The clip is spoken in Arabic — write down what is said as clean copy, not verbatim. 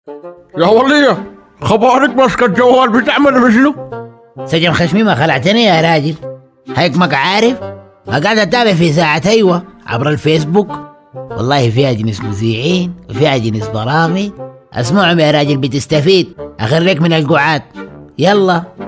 يا ولية، خبارك ماسكة الجوال بتعمل بشنو؟ سجن خشمي ما خلعتني يا راجل. هيك ما عارف قاعد اتابع في ساعة ايوه عبر الفيسبوك. والله فيها جنس مذيعين وفيها جنس برامج. اسمعهم يا راجل بتستفيد. اخريك من القعاد. يلا